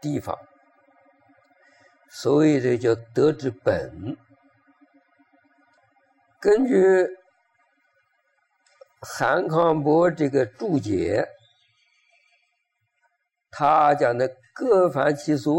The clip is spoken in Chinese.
地方，所以这叫德之本。根据韩康伯这个注解，他讲的各凡其所